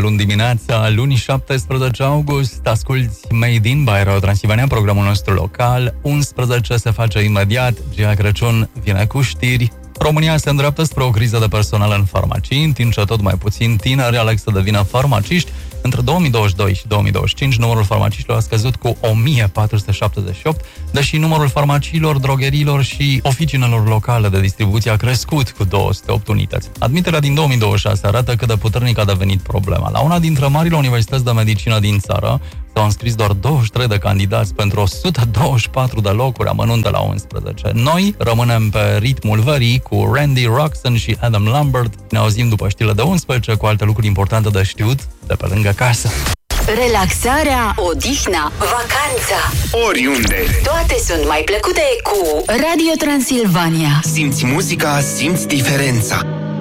luni dimineața, luni 17 august, asculți Made in by Radio Transilvania, programul nostru local. 11 se face imediat, Gia Crăciun vine cu știri. România se îndreaptă spre o criză de personal în farmacii, în timp ce tot mai puțin tineri aleg să devină farmaciști. Între 2022 și 2025, numărul farmaciștilor a scăzut cu 1478, deși numărul farmaciilor, drogherilor și oficinelor locale de distribuție a crescut cu 208 unități. Admiterea din 2026 arată cât de puternic a devenit problema. La una dintre marile universități de medicină din țară s-au înscris doar 23 de candidați pentru 124 de locuri, amănunte la 11. Noi rămânem pe ritmul verii cu Randy Roxon și Adam Lambert. Ne auzim după știrile de 11 cu alte lucruri importante de știut de pe lângă casă. Relaxarea, odihna, vacanța, oriunde. toate sunt mai plăcute cu Radio Transilvania. Simți muzica, simți diferența.